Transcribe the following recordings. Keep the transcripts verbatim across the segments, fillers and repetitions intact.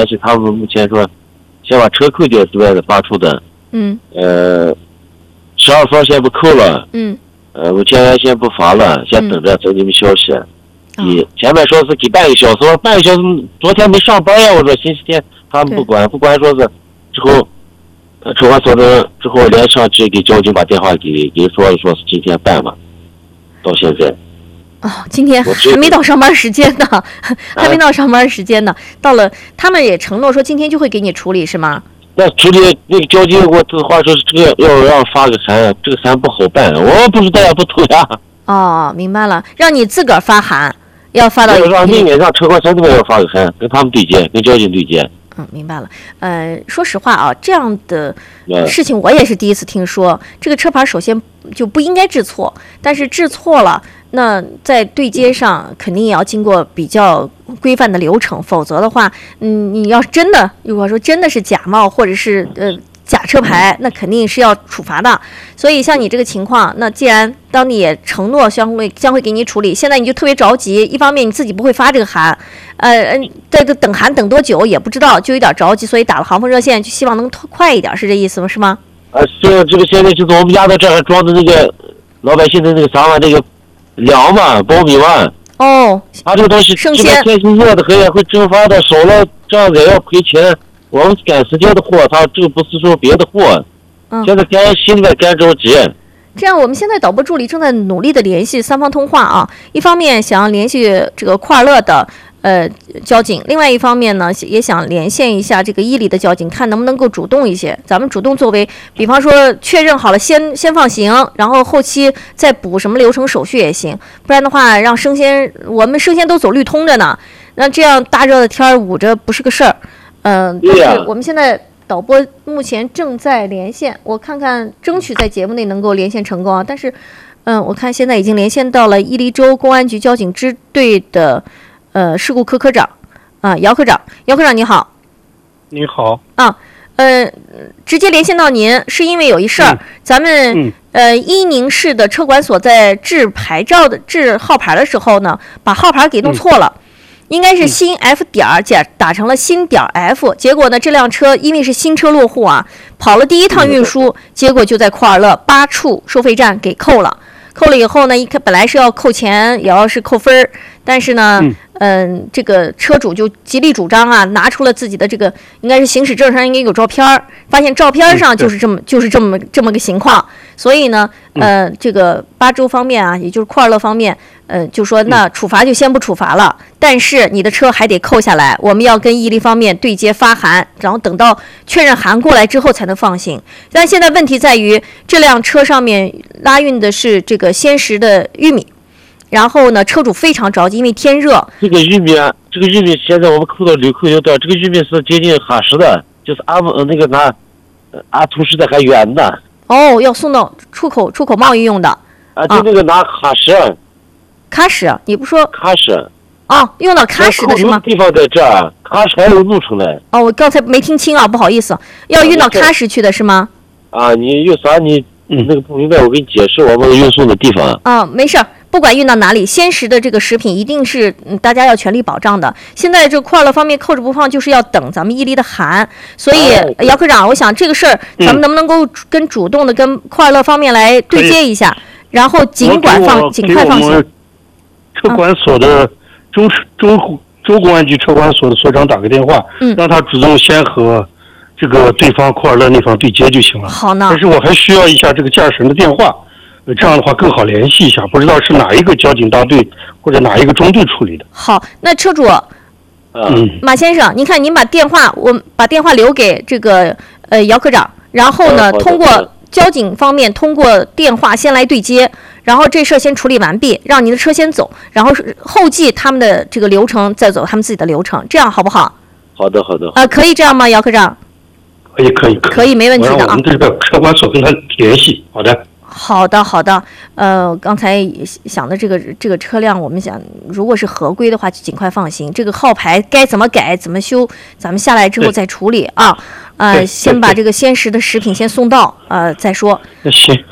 联系，他们目前说先把车扣掉之外的发出的， 嗯， 呃，十二方先不扣了， 嗯， 呃，目前先不发了，先等着等你们消息。你、 哦、 前面说是给半个小时，我说半个小时，昨天没上班呀，我说星期天他们不管，不管说是之后，呃，车管所的之后连上去给交警把电话给给说了，说是今天办嘛，到现在。 哦，今天还没到上班时间呢，还没到上班时间呢。到了，他们也承诺说今天就会给你处理，是吗？ 那处理那个交警，我这话说是这个要让发个函，这个函不好办，我不是大家不投呀。 哦，明白了，让你自个儿发函，要发到。 让那边让车管所那边要发个函，跟他们对接，跟交警对接。 嗯，明白了。呃，说实话啊，这样的事情我也是第一次听说。这个车牌首先就不应该制错，但是制错了，那在对接上肯定也要经过比较规范的流程，否则的话，嗯，你要是真的，如果说真的是假冒或者是呃假车牌，那肯定是要处罚的。所以像你这个情况，那既然当你也承诺将会将会给你处理，现在你就特别着急，一方面你自己不会发这个函，呃，在这等函等多久也不知道，就有点着急，所以打了航风热线，就希望能快一点，是这意思吗？是吗？ 啊，是这个现在就是我们家在这儿装的那个老百姓的那个啥嘛，那个粮嘛，苞米嘛。 哦。 他这个东西生鲜天气热的很，会蒸发的，少了这样子也要赔钱。我们赶时间的货，他这个不是说别的货。嗯。现在赶新的赶着急。 这样，我们现在导播助理正在努力的联系三方通话啊，一方面想要联系这个库尔勒的呃交警，另外一方面呢也想连线一下这个伊犁的交警，看能不能够主动一些。咱们主动作为，比方说确认好了先先放行，然后后期再补什么流程手续也行，不然的话让生鲜我们生鲜都走绿通着呢，那这样大热的天儿捂着不是个事儿。嗯、呃，但是我们现在。导播目前正在连线，我看看，争取在节目内能够连线成功啊。但是，嗯，我看现在已经连线到了伊犁州公安局交警支队的呃事故科科长啊，姚科长，姚科长你好。 你好。 啊，呃，直接连线到您，是因为有一事儿，嗯、咱们、嗯、呃伊宁市的车管所在制牌照的制号牌的时候呢，把号牌给弄错了。嗯应该是新 F 点儿打打成了新点 F， 结果呢，这辆车因为是新车落户啊，跑了第一趟运输，结果就在库尔勒八处收费站给扣了。扣了以后呢，一看本来是要扣钱，也要是扣分儿，但是呢，嗯、呃，这个车主就极力主张啊，拿出了自己的这个应该是行驶证上应该有照片儿，发现照片上就是这么、嗯、就是这么这么个情况，所以呢，呃，这个巴州方面啊，也就是库尔勒方面。呃，就说那处罚就先不处罚了，但是你的车还得扣下来，我们要跟伊犁方面对接发函，然后等到确认函过来之后才能放行。但现在问题在于，这辆车上面拉运的是这个鲜食的玉米，然后呢，车主非常着急，因为天热。 这个玉米啊，这个玉米现在我们扣到流扣有点，这个玉米是接近哈什的，就是阿姆那个拿阿图什的还圆的。 哦，要送到出口出口贸易用的。 啊，就那个拿哈什。啊喀什，你不说喀什哦，用到喀什的是吗？ 地方在这儿，喀什还有路程呢。 哦，我刚才没听清啊，不好意思，要运到喀什去的是吗？ 啊，你有啥你那个不明白，我给你解释我们运送的地方。 啊，没事儿，不管运到哪里，鲜食的这个食品一定是、嗯、大家要全力保障的。现在这库尔勒方面扣着不放，就是要等咱们伊犁的函。所以，哎、姚科长，我想这个事儿，咱们能不能够跟主动的跟库尔勒方面来对接一下，然后尽管放，尽快放行。 车管所的州州州公安局车管所的所长打个电话，嗯，让他主动先和这个对方库尔勒那方对接就行了。 好呢。 但是我还需要一下这个驾驶人的电话，这样的话更好联系一下，不知道是哪一个交警大队或者哪一个中队处理的。 好，那车主， 嗯， 马先生，您看您把电话，我把电话留给这个呃姚科长，然后呢，通过交警方面通过电话先来对接。然后这事儿先处理完毕，让您的车先走，然后后继他们的这个流程再走他们自己的流程，这样好不好？ 好的，好的。 啊、呃，可以这样吗，姚科长？ 可以，可以，可以， 可以，没问题的啊。 我们这个车管所跟他联系，好的。 好的，好的。呃，刚才想的这个这个车辆，我们想，如果是合规的话，就尽快放行。这个号牌该怎么改、怎么修，咱们下来之后再处理啊。呃，先把这个鲜食的食品先送到，呃，再说。 那行啊。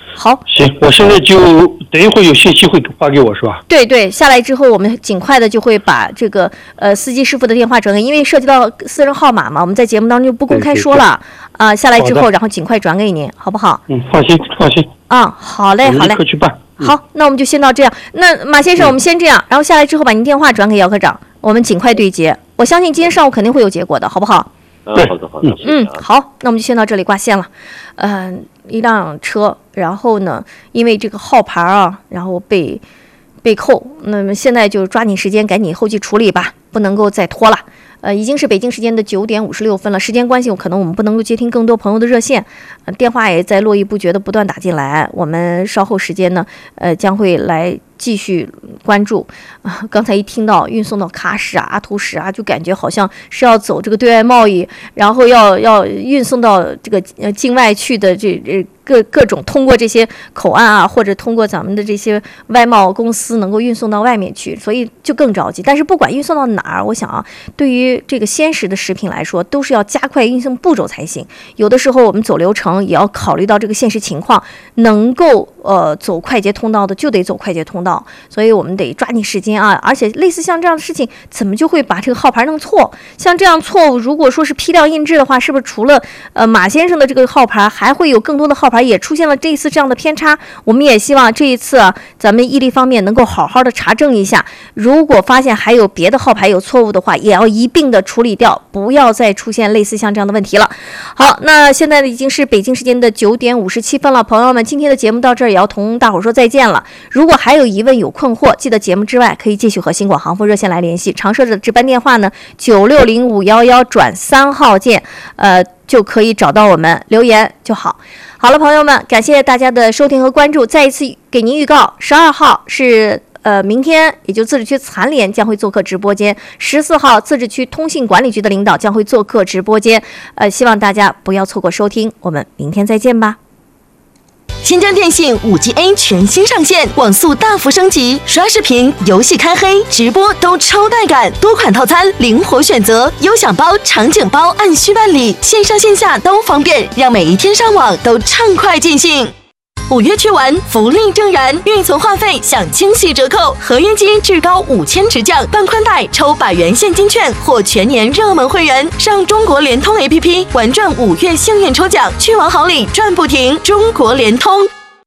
好， 行，我现在就等一会儿有信息会发给我是吧？ 对对，下来之后我们尽快的就会把这个呃司机师傅的电话转给，因为涉及到私人号码嘛，我们在节目当中就不公开说了啊、呃。下来之后，然后尽快转给您，好不好？ 嗯，放心放心。 啊，好嘞好嘞， 立刻去办。嗯、 好，那我们就先到这样。那马先生，我们先这样，然后下来之后把您电话转给姚科长，我们尽快对接。我相信今天上午肯定会有结果的，好不好？ 对，好的好的。 嗯，好，那我们就先到这里挂线了。嗯、呃，一辆车，然后呢，因为这个号牌啊，然后被被扣，那么现在就抓紧时间，赶紧后期处理吧，不能够再拖了。呃，已经是北京时间的九点五十六分了，时间关系，可能我们不能够接听更多朋友的热线，呃、电话也在络绎不绝的不断打进来。我们稍后时间呢，呃，将会来继续关注。啊、呃，刚才一听到运送到喀什啊、阿图什啊，就感觉好像是要走这个对外贸易，然后要要运送到这个呃境外去的这这。各各种通过这些口岸啊，或者通过咱们的这些外贸公司能够运送到外面去，所以就更着急。但是不管运送到哪儿，我想啊，对于这个鲜食的食品来说，都是要加快运送步骤才行。有的时候我们走流程也要考虑到这个现实情况，能够呃走快捷通道的就得走快捷通道，所以我们得抓紧时间啊。而且类似像这样的事情，怎么就会把这个号牌弄错？像这样错误，如果说是批量印制的话，是不是除了呃马先生的这个号牌，还会有更多的号牌？也出现了这一次这样的偏差，我们也希望这一次啊，咱们伊利方面能够好好的查证一下，如果发现还有别的号牌有错误的话，也要一并的处理掉，不要再出现类似像这样的问题了。好，那现在已经是北京时间的九点五十七分了，朋友们，今天的节目到这儿也要同大伙说再见了。如果还有疑问有困惑，记得节目之外可以继续和新广航空热线来联系，长设的值班电话呢九六零五幺幺转三号键，呃。就可以找到我们，留言就好。好了，朋友们，感谢大家的收听和关注。再一次给您预告，十二号是呃明天，也就自治区残联将会做客直播间。十四号，自治区通信管理局的领导将会做客直播间。呃，希望大家不要错过收听。我们明天再见吧。 新疆电信 五 G A 全新上线，网速大幅升级，刷视频、游戏开黑、直播都超带感，多款套餐灵活选择，优享包、场景包按需办理，线上线下都方便，让每一天上网都畅快尽兴。五月去玩，福利正燃，运存话费享惊喜折扣，合约金至高五千直降，办宽带抽百元现金券或全年热门会员，上中国联通 A P P 玩转五月幸运抽奖，去玩好礼赚不停。中国联通。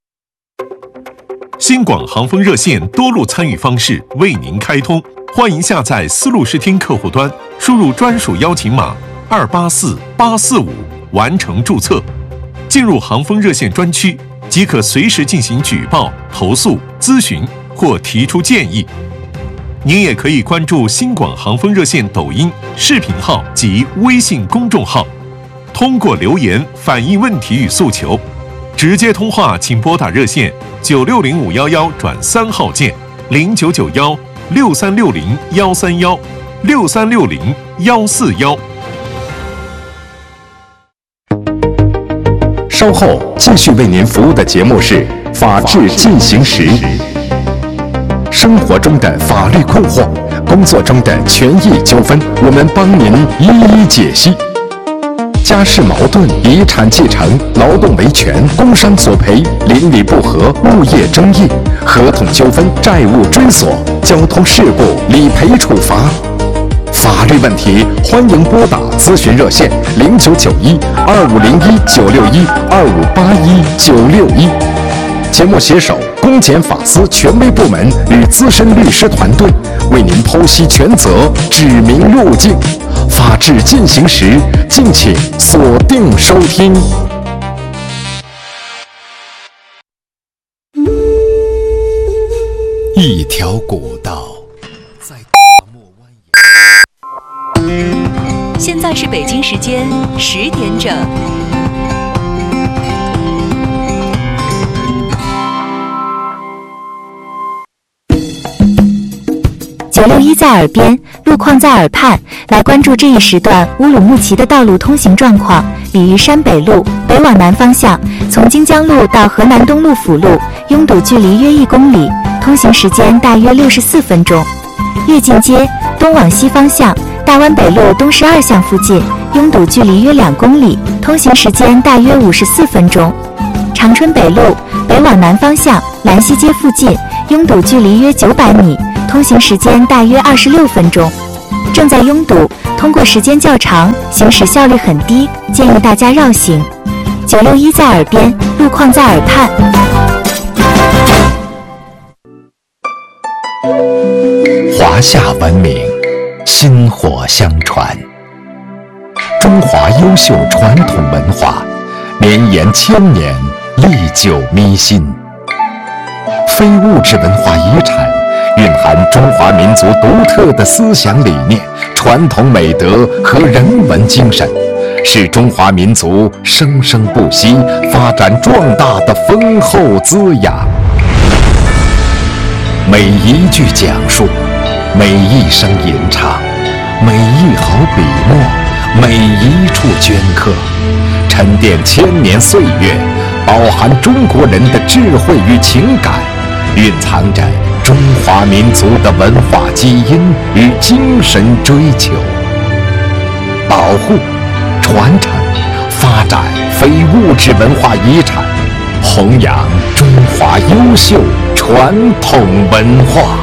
新广航风热线多路参与方式为您开通，欢迎下载思路视听客户端，输入专属邀请码二八四八四五完成注册，进入航风热线专区。即可随时进行举报、投诉、咨询或提出建议。您也可以关注新广航风热线抖音、视频号及微信公众号，通过留言反映问题与诉求。直接通话请拨打热线九六零五幺幺转三号键零九九幺六三六零幺三幺六三六零幺四幺。 稍后继续为您服务的节目是《法治进行时》，生活中的法律困惑，工作中的权益纠纷，我们帮您一一解析。家事矛盾、遗产继承、劳动维权、工伤索赔、邻里不和、物业争议、合同纠纷、债务追索、交通事故、理赔处罚。法律问题，欢迎拨打咨询热线零九九一二五零一九六一二五八一九六一。节目携手公检法司权威部门与资深律师团队，为您剖析权责，指明路径。法治进行时，敬请锁定收听。一条古道。 现在是北京时间十点整。九六一在耳边，路况在耳畔，来关注这一时段乌鲁木齐的道路通行状况。鲤鱼山北路北往南方向，从金江路到河南东路辅路，拥堵距离约一公里，通行时间大约六十四分钟。跃进街东往西方向，大湾北路东十二巷附近，拥堵距离约两公里，通行时间大约五十四分钟。长春北路北往南方向，兰溪街附近，拥堵距离约九百米，通行时间大约二十六分钟。正在拥堵，通过时间较长，行驶效率很低，建议大家绕行。九六一在耳边，路况在耳畔。 华夏文明，薪火相传。中华优秀传统文化，绵延千年，历久弥新。非物质文化遗产蕴含中华民族独特的思想理念、传统美德和人文精神，是中华民族生生不息、发展壮大的丰厚滋养。每一句讲述，每一声吟唱，每一毫笔墨，每一处镌刻，沉淀千年岁月，饱含中国人的智慧与情感，蕴藏着中华民族的文化基因与精神追求。保护、传承、发展非物质文化遗产，弘扬中华优秀传统文化。